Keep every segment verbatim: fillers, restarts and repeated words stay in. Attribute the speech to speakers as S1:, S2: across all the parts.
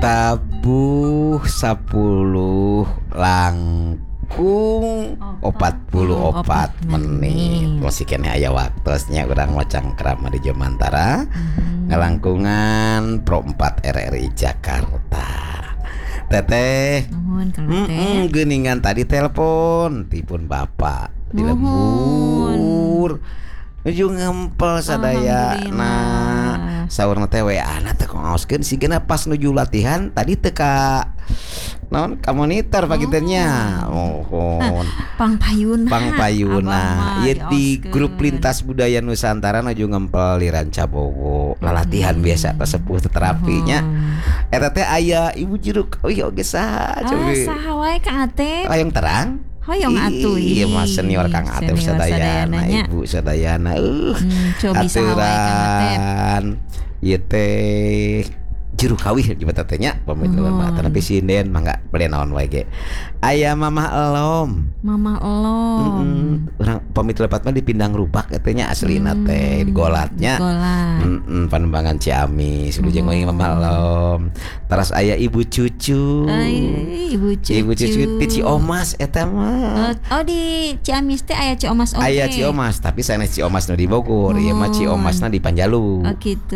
S1: tabuh sepuluh langkung opat puluh opat menit. Masih kena aya waktosnya urang mau cangkrama di Jomantara. Hmm. Ngelangkungan Pro empat R R I Jakarta. Teteh.
S2: Nuhun kalau teh.
S1: Geuningan tadi telepon tipun bapak di lembur. Nuju ngempel sadaya nah saurna teh we ana teh ngaoskeun sigana pas nuju latihan tadi teh ka naon ka monitor pagi teh nya mohon
S2: pangpayuna
S1: pangpayuna ieu di grup lintas budaya Nusantara nuju ngempel di Rancabogo latihan biasa sepuh terapinya eta teh aya ibu jeruk euy oge saha
S2: coba saha wae Kang Atep
S1: hayang terang
S2: hoyong atuh
S1: iya mas senior Kang Atep sadayana ibu sadayana uh
S2: hmm,
S1: aturan ieu teh jeruk kawih di mata teh nya pamit lemah tapi sinden mangga beli naon wae ge aya mamah elom
S2: mamah elom
S1: heeh urang pamit lepat mah di Pindang Rubak katanya aslina teh di Golatnya heeh Panembangan Ciamis ujung we mamah elom terus aya ibu cucu
S2: ay, ibu cucu
S1: ibu cucu di Ciomas eta mah
S2: oh di Ciamis teh aya Ciomas oke
S1: aya Ciomas tapi sanes Ciomas nu di Bogor ieu mah Ciomasna di Panjalu
S2: oh gitu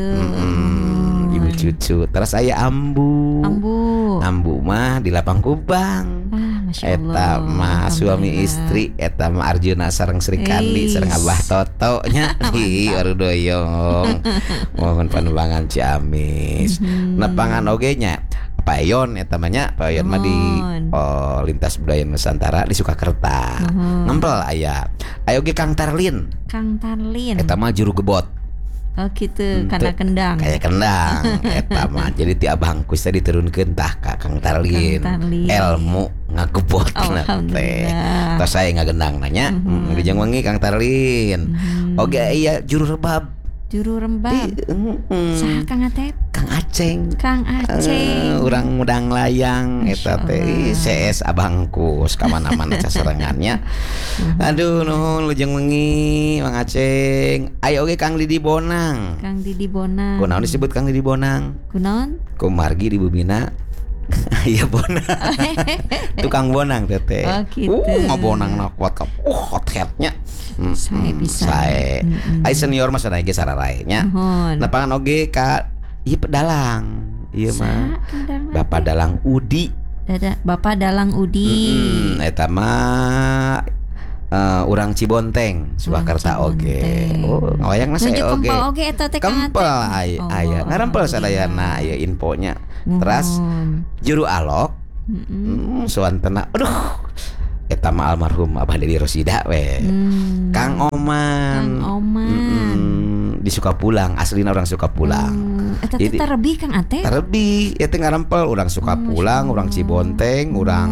S1: heeh ibu cucu terus saya ambu
S2: ambu
S1: ambu mah di Lapang Kubang
S2: ah, Masya Allah
S1: eta mah suami istri eta mah Arjuna sareng Sri Kandi sareng Abah Toto nya hi baru doyong mohon Panembangan Ciamis mm-hmm. Nepangan oge nya Payon eta mah nya Payon mah di oh, lintas budaya Nusantara di Sukakerta mm-hmm. Ngempel aya aya oge Kang Tarlin
S2: Kang Tarlin
S1: eta mah juru gebot.
S2: Oh gitu, karena kendang.
S1: Kayak kendang, eta mah. Jadi ti abangku teh diturunkeun tah ka Kang Tarlin. Ilmu ngagebot teh. Tos saya ngagendang nanya, mm-hmm. Dijeng wengi Kang Tarlin. Mm-hmm. Oge iya juru rebab.
S2: Juru rembab. Mm-hmm. Saha Kang Atep? Kang
S1: Aceng.
S2: Kang Aceng.
S1: Uh, urang mudang layang eta teh C S abangku kamana-mana saserengannya. Aduh nuhun lujeng wengi Mang Aceng. Ayo oge Kang Didi Bonang.
S2: Kang Didi Bonang.
S1: Kunaon disebut Kang Didi Bonang?
S2: Kunaon?
S1: Ku margi di Bumina. Iya Bonang. Tukang bonang teteh.
S2: Oh gitu.
S1: Uh, ngabonangna kuat ka. Uh, hot headnya.
S2: Mm, saya bisa.
S1: Saya. Ai senior mah sadaya ge sararae nya. Nepangan oge ka ieu pedalang. Ieu mah Bapak Dalang Udi.
S2: Dada Bapak Dalang Udi.
S1: Heeh, eta mah Uh, urang Cibonteng, Surakarta oge. Oh, ngawayangna saya oge.
S2: Kempel oge eta teh Kang Atep.
S1: Kempel aya oh, aya ngarempel sadayana aya infonya. Teras juru alok. Heeh. Mm, suantena. Aduh. Eta mah almarhum Abah Dedi Rosida we. Hmm. Kang Oman.
S2: Kang Oman.
S1: Mm, di Sukapulang, aslina orang Sukapulang.
S2: Hmm. Eta teh tarebi Kang Atep.
S1: Tarebi, eta ngarempel urang Sukapulang, urang Cibonteng, urang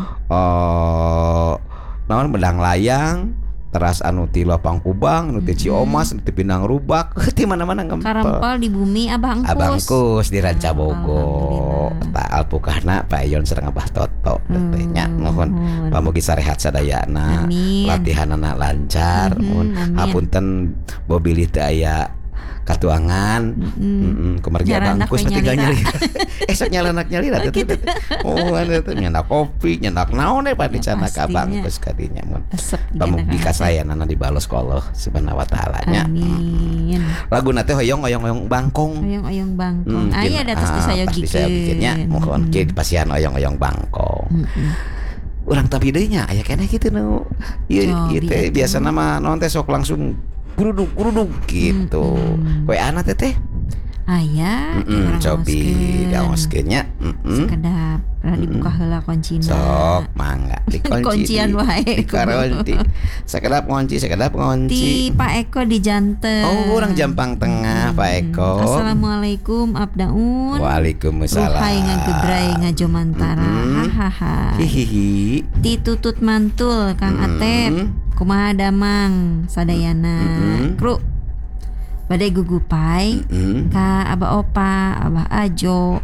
S1: eh naon Medang Layang, teras anu ti Lapang Kubang, anu ti Ciomas, anu ti Pindang Rubak, ti mana-mana ngempel.
S2: Karempel di bumi Abang Kus.
S1: Abang Kus di Rancabogo. Ta alpukahna Payon sareng Abah Toto teh nya nuhun pamugi sarehat sadayana. Latihanana lancar. Mun hapunten bobilih teh aya katuangan heeh kumargi Abang Kus tiga nyali. Esok nyalanak nyali teh teh. Oh anu teh nyandak kopi, nyandak naon we padi cenah ka Abang Kus kadinya mun. Pamugi kasayanana dibalos ku Allah Subhanahu wa taala nya.
S2: Amin.
S1: Laguna teh hoyong oyong oyong bangkong.
S2: Oyong oyong bangkong. Aya da tos disayogikeun
S1: nya. Mohon kieu pasian oyong oyong bangkong. Urang tapi deui nya aya keneh kitu nu. Ieu ieu teh biasana mah naon teh sok langsung kuruduk kuruduk gitu. Mm-hmm. We anak teteh
S2: aya
S1: mm-hmm. cobi diaoskeun nya
S2: sekedap lah dibuka heula kuncina
S1: sok mangga dikunci
S2: kuncian wae
S1: dikunci sekedap ngunci sekedap ngunci
S2: di Pak Eko di janten
S1: oh urang Jampang Tengah Pak Eko.
S2: Assalamualaikum abdaun.
S1: Waalaikumsalam.
S2: Ruhai ngagedrai ngajomantara hahaha
S1: hihihi
S2: ditutut mantul Kang Atep kumaha damang sadayana kru bade gugupai ka Abah Opa Abah Ajo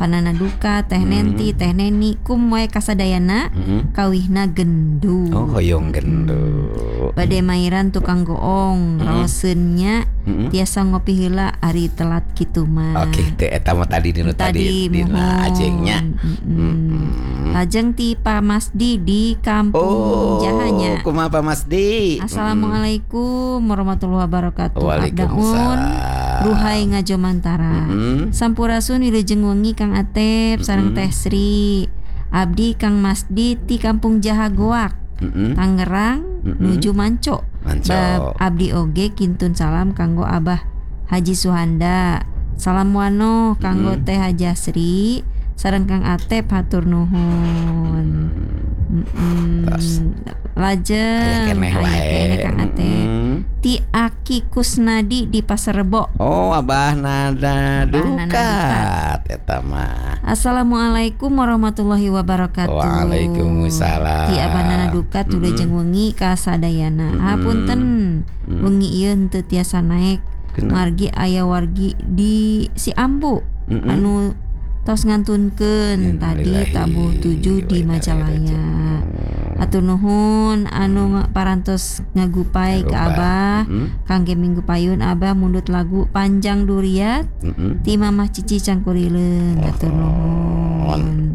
S2: panana duka teh nenti teh neni kum wae kasadayana
S1: Mm-mm.
S2: kawihna gendu.
S1: Oh hoyong gendu.
S2: Bade mairan tukang goong
S1: Mm-mm.
S2: raoseunnya
S1: Mm-mm.
S2: tiasa ngopi heula ari telat kitu mah.
S1: Oke teh eta mah tadi dinu tadi dina ajengnya. Mm-mm.
S2: Lajeng ti Pak Masdi di kampung
S1: Oh
S2: Jahanya.
S1: kumaha Pak Masdi?
S2: Assalamualaikum warahmatullahi wabarakatuh.
S1: Waalaikumsalam.
S2: Abdaun Ruhai Ngajomantara.
S1: Mm-mm.
S2: Sampurasun wilujeng wengi Kang Atep sareng
S1: Mm-mm.
S2: Teh Sri. Abdi Kang Masdi ti Kampung Jahagoak,
S1: Mm-mm.
S2: Tangerang
S1: Mm-mm.
S2: nuju Manco.
S1: Manco.
S2: Bab Abdi oge kintun salam kanggo Abah Haji Suhanda. Salam wano kanggo
S1: Mm-mm.
S2: Teh Hajasri sareng Kang Atep hatur nuhun. Mm-mm.
S1: Terus.
S2: Lajeng
S1: Aya keneh
S2: aya
S1: wae.
S2: keneh Kang Atep.
S1: Mm.
S2: Ti Aki Kusnadi di Pasar Rebo.
S1: Oh abah nada
S2: Abah Nana
S1: dukat eta mah.
S2: Assalamualaikum warahmatullahi wabarakatuh.
S1: Waalaikumsalam.
S2: Ti Abah Nana dukat
S1: Mm-mm.
S2: wilujeng wengi ka sadayana.
S1: Mm-mm.
S2: Hapunten
S1: Mm.
S2: wengi ieu henteu tiasa naek.
S1: Kenapa?
S2: Margi aya wargi di si Ambu
S1: Mm-mm.
S2: anu tos ngantunkeun tadi
S1: Innalillahi
S2: tabuh tujuh di
S1: wa inna ilaihi
S2: Majalaya.
S1: raji'un.
S2: Atur nuhun anu nga- parantos ngagupay ke
S1: Ngagupay.
S2: Abah.
S1: Mm-mm.
S2: Kangge minggu payun Abah mundut lagu Panjang Duriat
S1: Mm-mm.
S2: ti Mamah Cici Cangkurileun. Atur nuhun.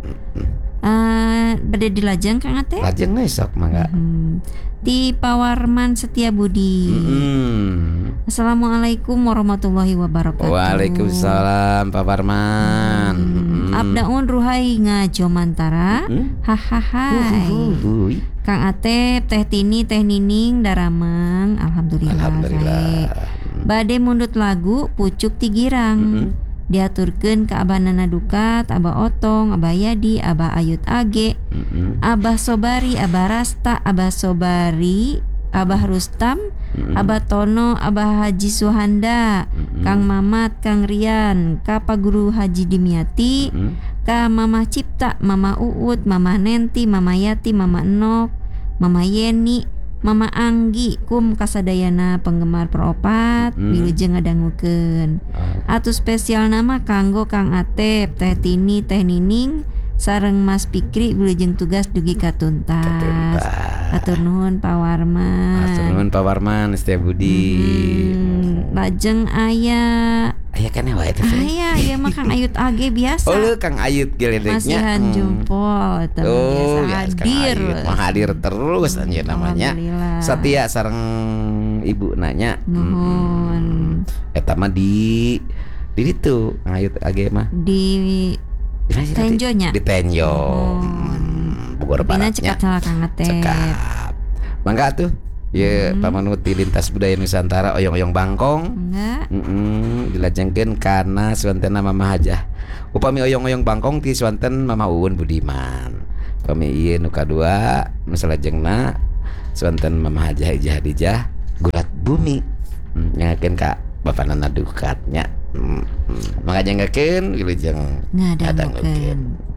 S2: Eh bade dilajeng Kang Atep.
S1: Lajeng we sok mangga.
S2: Hmm. Ti Pawarman Setiabudi.
S1: Mm-mm.
S2: Assalamualaikum warahmatullahi wabarakatuh.
S1: Waalaikumsalam Pak Parman.
S2: Hmm.
S1: Mm-mm.
S2: Abdaun Ruhai Ngajomantara.
S1: Mm-mm.
S2: Hahaha.
S1: Uhuy.
S2: Kang Atep, Teh Tini, Teh Nining, Darameng. Alhamdulillah.
S1: Alhamdulillah.
S2: Sae. Bade mundut lagu Pucuk Tigirang.
S1: Mm-mm.
S2: Diaturkeun ka Abah Nana Dukat, Abah Otong, Abah Yadi, Abah Ayut Age,
S1: Mm-mm.
S2: Abah Sobari, Abah Rasta, Abah Sobari, Abah Rustam,
S1: Mm-mm.
S2: Abah Tono, Abah Haji Suhanda,
S1: Mm-mm.
S2: Kang Mamat, Kang Rian, Ka Pak Guru Haji Dimyati,
S1: Mm-mm.
S2: Ka Mama Cipta, Mama Uut, Mama Nenti, Mama Yati, Mama Enok, Mama Yeni, Mama Anggi, kum kasadayana penggemar peropat,
S1: Mm.
S2: wilujeng ngadangukeun. Atu spesial nama kanggo Kang Atep, Teh Tini, Teh Nining, sareng Mas Pikri wilujeng tugas dugi katuntas.
S1: Katuntas.
S2: Atur nuhun Pak Warman.
S1: Atur nuhun Pak Warman Setiabudi.
S2: Hmm, lajeng aya
S1: Aya kan wae teh.
S2: aya ieu mah Kang Ayut Age biasa.
S1: Oh lu Kang Ayut geledeknya.
S2: Masihan
S1: Hmm.
S2: jumpol eta mah
S1: Oh,
S2: biasa
S1: biasa Kang
S2: hadir.
S1: Ayut mah hadir terus anjeun namanya.
S2: Alhamdulillah.
S1: Setia sareng ibu nanya.
S2: Nuhun.
S1: Hmm. Eta mah di di ditu Kang Ayut age mah.
S2: Di
S1: Di mana sih tadi?
S2: Tenjonya?
S1: Di Tenjo.
S2: Nuhun.
S1: Hmm, Bogor
S2: Pina
S1: Baratnya.
S2: cekat salah Kang Atep.
S1: Cekap. Mangga tuh. Ye
S2: Hmm.
S1: pamanuti lintas budaya Nusantara oyong-oyong bangkong.
S2: Enggak.
S1: Mm-mm, dilajengkeun kana suantena Mama Hajah. Upami oyong-oyong bangkong ti suanten Mama Uun Budiman. Upami ieu nu kadua nu salajengna suanten Mama Hajah Ijah Hadijah Gulat Bumi. Hmm, nyangakeun ka Bapak Nana Dukatnya. Hmm, hmm. Mangga nyangakeun wilujeng
S2: Ngadangukeun.